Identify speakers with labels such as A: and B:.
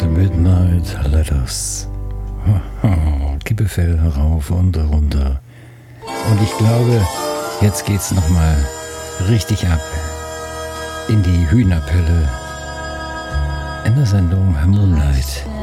A: the midnight letters. Kippefell rauf und runter. Und ich glaube, jetzt geht's nochmal richtig ab in die Hühnerpelle in der Sendung Moonlight.